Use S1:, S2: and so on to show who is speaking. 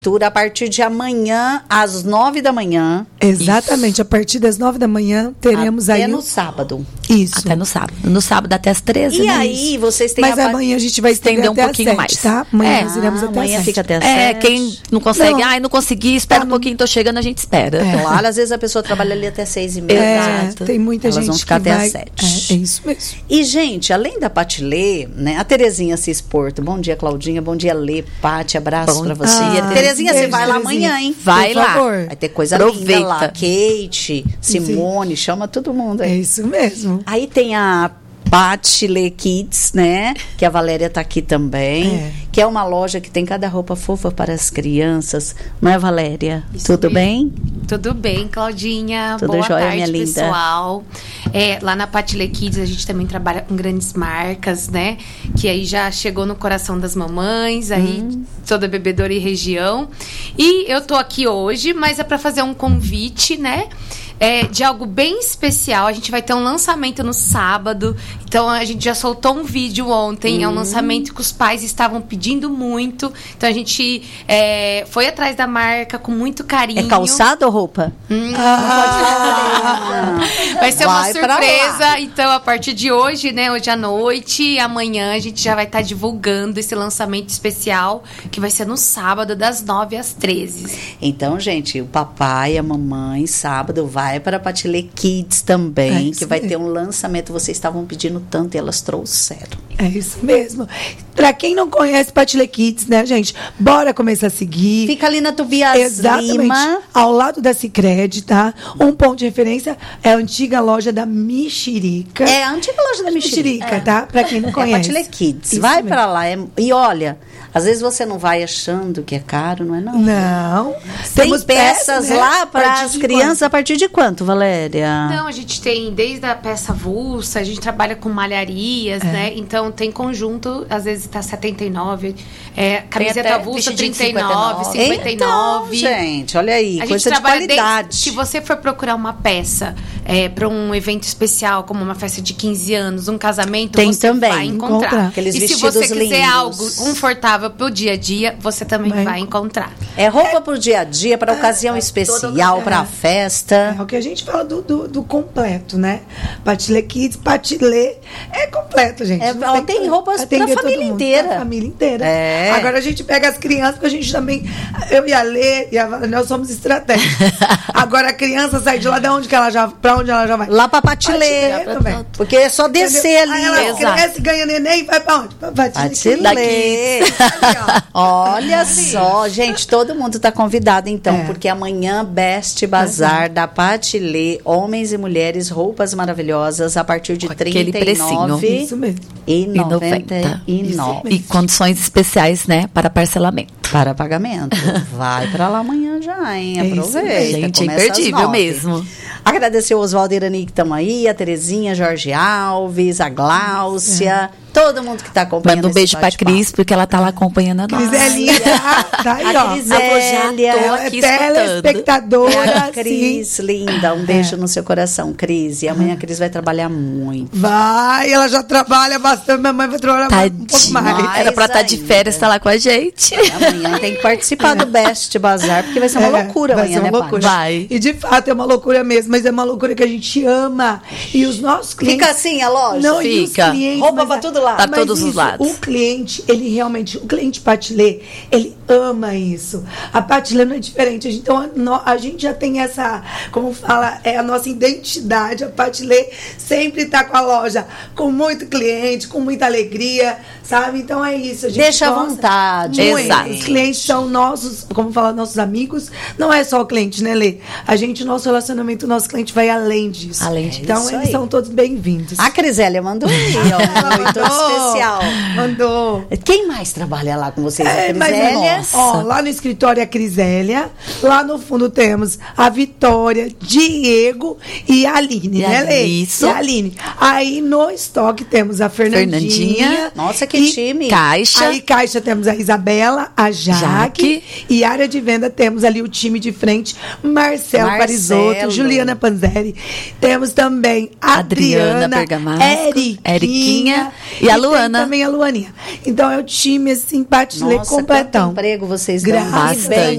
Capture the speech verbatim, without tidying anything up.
S1: A partir de amanhã, às nove da manhã.
S2: Exatamente, isso. A partir das nove da manhã, teremos
S1: até
S2: aí...
S1: Até no sábado.
S2: Isso.
S3: Até no sábado. No sábado até as treze,
S1: E
S3: né?
S1: aí, vocês têm
S2: Mas
S1: a...
S2: amanhã a gente vai estender
S3: um
S2: até
S3: pouquinho
S2: às
S3: mais.
S2: sete, tá? Amanhã
S3: É,
S2: nós iremos
S1: ah,
S2: até
S1: amanhã
S2: às
S1: fica
S2: sete.
S1: até às
S3: É,
S1: sete.
S3: quem não consegue,
S2: Não.
S3: ai, não consegui, espera
S2: Tá
S3: um
S2: no-
S3: pouquinho, tô chegando, a gente espera.
S2: É.
S1: Claro, às vezes a pessoa trabalha ali até seis e meia.
S2: É,
S3: Exato.
S2: tem muita
S1: Elas
S2: gente
S1: vão ficar
S2: que
S1: até
S2: vai...
S1: às sete.
S2: É, é isso mesmo.
S1: E, gente, além da Pati Lê, né? A Terezinha Cis Porto. Bom dia, Claudinha. Bom dia, Lê. Pati, abraço
S3: Bom
S1: pra você.
S2: dia.
S1: Terezinha,
S2: Beijo,
S1: você vai lá
S2: Terezinha.
S1: amanhã, hein?
S3: Vai
S2: Por
S3: lá.
S2: favor.
S1: Vai ter coisa
S3: Aproveita.
S1: linda lá. Kate, Simone, chama todo mundo
S2: É
S1: aí.
S2: isso mesmo.
S1: Aí tem a Pati Lê Kids, né? Que a Valéria tá aqui também.
S2: É.
S1: Que é uma loja que tem cada roupa fofa para as crianças. Não é, Valéria?
S4: Isso
S1: Tudo
S4: mesmo.
S1: bem?
S4: Tudo bem, Claudinha.
S1: Tudo
S4: Boa
S1: jóia,
S4: tarde,
S1: minha linda?
S4: pessoal. É, lá na Pati Lê Kids a gente também trabalha com grandes marcas, né? Que aí já chegou no coração das mamães, aí
S1: Hum.
S4: toda bebedora e região. E eu tô aqui hoje, mas é para fazer um convite, né? É, de algo bem especial. A gente vai ter um lançamento no sábado. Então, a gente já soltou um vídeo ontem. É um lançamento que os pais estavam pedindo muito. Então, a gente é, foi atrás da marca com muito carinho.
S1: É calçado ou roupa?
S4: Hum,
S1: Ah,
S4: vai ser uma
S1: vai pra
S4: surpresa.
S1: lá.
S4: Então, a partir de hoje, né? Hoje à noite, amanhã, a gente já vai estar divulgando esse lançamento especial, que vai ser no sábado, das nove às treze.
S1: Então, gente, o papai e a mamãe, sábado, vai para a Pati Lê Kids também,
S2: É isso
S1: que vai
S2: mesmo.
S1: ter um lançamento. Vocês estavam pedindo tanto e elas trouxeram.
S2: É isso mesmo. Pra quem não conhece Pati Lê Kids, né, gente? Bora começar a seguir.
S1: Fica ali na Tobias
S2: Exatamente.
S1: Lima.
S2: Ao lado da Sicredi, tá? Um ponto de referência é a antiga loja da Mexerica.
S1: É a antiga loja da Mexerica.
S2: Mexerica, tá? Pra quem não
S1: É a
S2: conhece.
S1: Pati Lê Kids.
S2: Isso
S1: Vai
S2: mesmo.
S1: pra lá. é- E olha, às vezes você não vai achando que é caro, não é não?
S2: Não.
S1: Tem
S2: Temos
S1: peças
S2: né?
S1: lá
S2: A
S1: para
S2: partir
S1: as
S2: de
S1: crianças
S2: quanto?
S1: a partir de quanto, Valéria?
S4: Não, a gente tem desde a peça avulsa, a gente trabalha com malharias, né? Então tem conjunto, às vezes tá setenta e nove, é, camiseta
S3: até
S4: avulsa
S3: vestidinho de
S4: trinta e nove,
S3: cinquenta e nove.
S4: cinquenta e nove.
S1: Então, gente, olha aí,
S4: A gente
S1: coisa de
S4: trabalha
S1: qualidade.
S4: desde, se você for procurar uma peça é, para um evento especial, como uma festa de quinze anos, um casamento,
S1: Tem
S4: você
S1: também.
S4: vai encontrar.
S2: Encontrar.
S1: Aqueles
S4: e se
S1: vestidos
S4: você quiser
S1: lindos.
S4: algo confortável pro dia a dia, você também
S2: Vai
S4: vai encontrar.
S1: É roupa pro dia a dia, para ocasião especial, para festa.
S2: É o que a gente fala do, do, do completo, né? Pati Lê Kids, Pati Lê é completo, gente.
S1: É,
S2: Não
S1: ela tem
S2: que
S1: roupas
S2: atender
S1: pra
S2: todo
S1: família
S2: mundo,
S1: inteira.
S2: pra família inteira.
S1: É.
S2: Agora a gente pega as crianças, porque a gente também, eu e a Lê e a Vala, nós somos estratégicos. Agora a criança sai de lá, de onde que ela já, pra onde ela já vai?
S1: Lá pra Pati
S2: Pati
S1: Lê.
S2: Lê também.
S1: Porque é só descer
S2: Entendeu? Aí
S1: ali.
S2: ela
S1: Exato.
S2: cresce, ganha neném e vai pra onde? Pra Pati
S1: Pati
S2: Lê.
S1: Lê.
S2: Aí, ó.
S1: Olha só, gente, todo mundo tá convidado então,
S2: É.
S1: porque amanhã Best Bazar da Pati Lê, homens e mulheres, roupas maravilhosas a partir de
S3: Com
S1: trinta
S3: aquele
S1: e nove
S3: precinho.
S2: Isso mesmo.
S1: e
S3: E
S1: noventa e
S2: Isso
S1: nove
S3: E condições especiais, né, para parcelamento.
S1: para pagamento. Vai pra lá amanhã já, hein?
S2: É isso
S1: Aproveita.
S2: mesmo.
S3: Gente, é
S1: começa às
S3: imperdível
S1: nove.
S3: mesmo.
S1: Agradecer o Oswaldo e Irani que estão aí, a Terezinha, Jorge Alves, a Gláucia, todo mundo que está acompanhando.
S3: Manda um
S1: esse
S3: beijo pra
S1: bate-papo.
S3: Cris, porque ela tá lá acompanhando a nós.
S2: Criselinha, tá, tá aí,
S1: A
S2: ó.
S1: Crisélia.
S3: tô
S2: Ela é
S3: aqui escutando.
S2: telespectadora,
S1: A Cris, linda, um beijo no seu coração, Cris. E amanhã a Cris vai trabalhar muito.
S2: Vai, ela já trabalha bastante, minha mãe vai trabalhar um pouco
S3: Tadinha.
S2: mais.
S1: Mais
S3: Era pra estar de
S1: ainda.
S3: férias, tá lá com a gente.
S1: Amanhã tem que participar do Best Bazar, porque vai ser uma
S2: É,
S1: loucura
S2: vai
S1: amanhã,
S2: ser uma
S1: né,
S2: loucura.
S1: Paty?
S3: Vai.
S2: E de fato é uma loucura mesmo, mas é uma loucura que a gente ama. E os nossos clientes...
S1: Fica assim a loja?
S2: Não, e os
S3: Fica.
S2: clientes,
S1: Roupa
S2: mas
S1: pra
S2: a-
S1: todo lado.
S3: Pra
S2: mas
S3: todos os
S2: isso,
S3: lados.
S2: O cliente, ele realmente, o cliente Pati Lê, ele ama isso. A Pati Lê não é diferente. A gente- Então, a, no- a gente já tem essa, como fala, é a nossa identidade. A Pati Lê sempre tá com a loja com muito cliente, com muita alegria, sabe? Então é isso. A gente
S1: Deixa à
S2: gosta
S1: vontade.
S2: muito.
S3: Exato.
S2: Os clientes são nossos, como fala, nossos amigos. Não é só o cliente, né, Lê? A gente, nosso relacionamento, o nosso cliente vai além disso.
S3: Além disso.
S2: Então,
S1: Isso
S2: eles
S1: aí.
S2: são todos bem-vindos.
S1: A Crisélia mandou aí, ó, muito especial.
S2: Mandou.
S1: Quem mais trabalha lá com vocês? A
S2: É, mas,
S1: Crisélia?
S3: nossa.
S2: ó, lá no escritório é a Crisélia, lá no fundo temos a Vitória, Diego e a Aline,
S3: E
S2: né,
S3: a-
S2: Lê?
S3: isso.
S2: E a Aline. Aí no estoque temos a Fernandinha.
S3: Fernandinha.
S1: Nossa, que
S2: e
S1: time.
S3: Caixa.
S2: Aí caixa temos a Isabela, a Jaque,
S3: Jaque.
S2: e área de venda temos ali o time de frente, Marcelo,
S1: Marcelo.
S2: Parisotto, Juliana Luana Panzeri. Temos também a
S3: Adriana
S2: Adriana,
S3: Bergamasco,
S2: Eriquinha,
S3: Eriquinha e a
S2: tem
S3: Luana.
S2: também a Luaninha. Então é o time, assim, Patilê
S1: Nossa,
S2: completão.
S1: quanto emprego vocês dão.
S2: Graças
S1: E bem,